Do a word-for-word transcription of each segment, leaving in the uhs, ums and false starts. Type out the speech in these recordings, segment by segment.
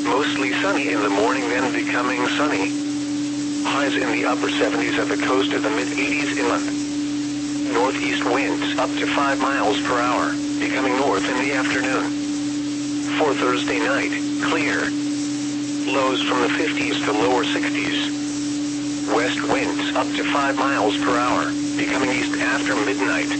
mostly sunny in the morning, then becoming sunny. Highs in the upper seventies at the coast to the mid eighties inland. Northeast winds up to five miles per hour, becoming north in the afternoon. For Thursday night, clear. Lows from the fifties to lower sixties. West winds up to five miles per hour, becoming east after midnight.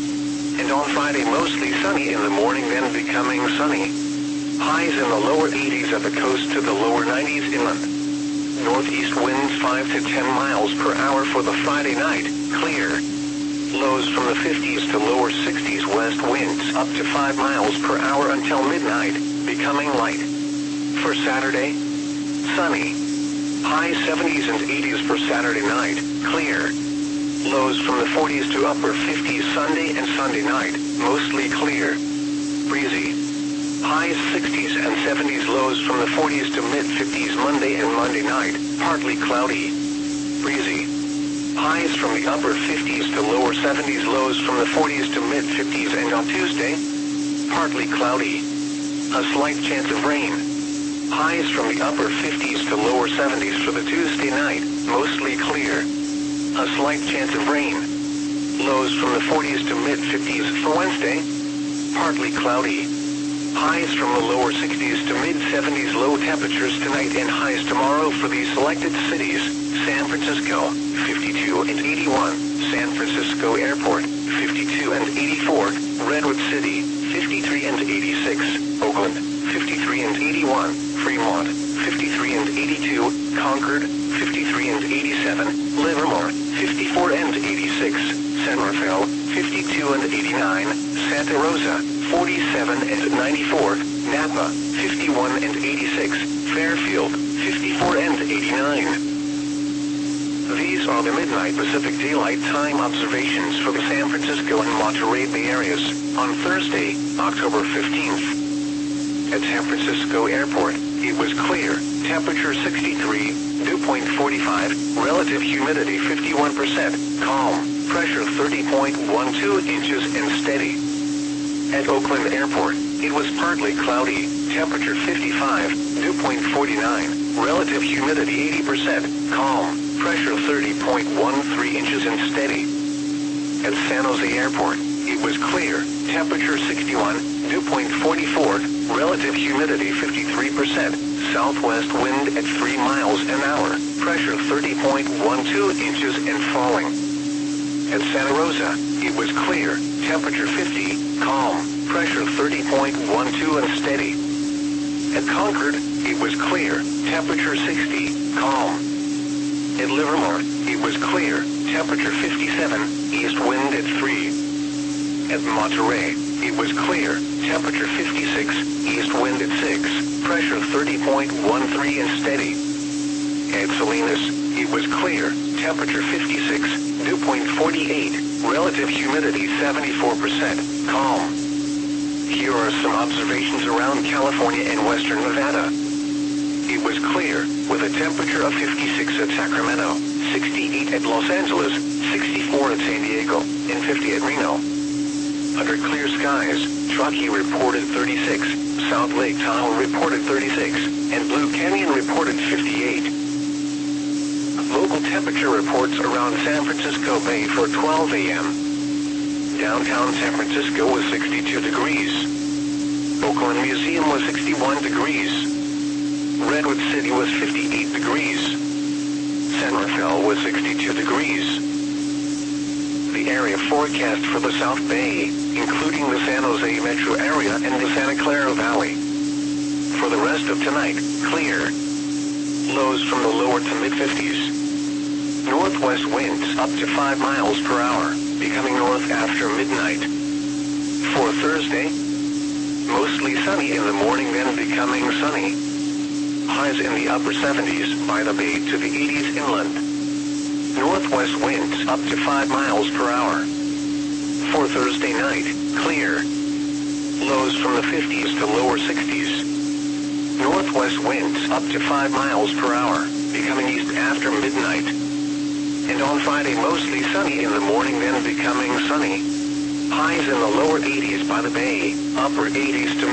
And on Friday, mostly sunny in the morning, then becoming sunny. Highs in the lower eighties at the coast to the lower nineties inland. Northeast winds five to ten miles per hour for the Friday night, clear. Lows from the fifties to lower sixties. West winds up to five miles per hour until midnight, becoming light. For Saturday, sunny. High seventies and eighties for Saturday night, clear. Lows from the forties to upper fifties Sunday and Sunday night, mostly clear. Breezy. Highs sixties and seventies, lows from the forties to mid fifties Monday and Monday night, partly cloudy. Breezy. Highs from the upper fifties to lower seventies, lows from the forties to mid fifties, and on Tuesday, partly cloudy. A slight chance of rain. Highs from the upper fifties to lower seventies for the Tuesday night, mostly clear. A slight chance of rain. Lows from the forties to mid fifties for Wednesday, partly cloudy. Highs from the lower sixties to mid seventies, low temperatures tonight and highs tomorrow for these selected cities: San Francisco, fifty-two and eighty-one, San Francisco Airport, fifty-two and eighty-four, Redwood City, fifty-three and eighty-six, Oakland, fifty-three and eighty-one, Fremont, fifty-three and eighty-two, Concord, fifty-three and eighty-seven, Livermore, fifty-four and eighty-six, San Rafael, fifty-two and eighty-nine, Santa Rosa, forty-seven and ninety-four, Napa, fifty-one and eighty-six, Fairfield, fifty-four and eighty-nine. These are the midnight Pacific Daylight Time observations for the San Francisco and Monterey Bay areas on Thursday, October fifteenth. At San Francisco Airport, it was clear, temperature sixty-three, dew point forty-five, relative humidity fifty-one percent, calm, pressure thirty point one two inches and steady. At Oakland Airport, it was partly cloudy, temperature fifty-five, dew point forty-nine, relative humidity eighty percent, calm, pressure thirty point one three inches and steady. At San Jose Airport, it was clear, temperature sixty-one, dew point forty-four, relative humidity fifty-three percent, southwest wind at three miles an hour, pressure thirty point one two inches and falling. At Santa Rosa, it was clear, temperature fifty, calm, pressure thirty point one two and steady. At Concord, it was clear, temperature sixty, calm. At Livermore, it was clear, temperature fifty-seven, east wind at three. At Monterey, it was clear, temperature fifty-six, east wind at six, pressure thirty point one three and steady. At Salinas, it was clear, temperature fifty-six, dew point forty-eight, relative humidity seventy-four percent, calm. Here are some observations around California and western Nevada. It was clear, with a temperature of fifty-six at Sacramento, sixty-eight at Los Angeles, sixty-four at San Diego, and fifty at Reno. Under clear skies, Truckee reported thirty-six, South Lake Tahoe reported thirty-six, and Blue Canyon reported fifty-eight. Local temperature reports around San Francisco Bay for twelve a m Downtown San Francisco was sixty-two degrees. Oakland Museum was sixty-one degrees. Redwood City was fifty-eight degrees. San Rafael was sixty-two degrees. The area forecast for the South Bay, including the San Jose metro area and the Santa Clara Valley. For the rest of tonight, clear. Lows from the lower to mid fifties. Northwest winds up to five miles per hour, becoming north after midnight. For Thursday, mostly sunny in the morning, then becoming sunny. Highs in the upper seventies by the bay to the eighties inland. Northwest winds up to five miles per hour. For Thursday night, clear. Lows from the fifties to lower sixties. Northwest winds up to five miles per hour, becoming east after midnight. And on Friday, mostly sunny in the morning, then becoming sunny. Highs in the lower eighties by the bay, upper eighties to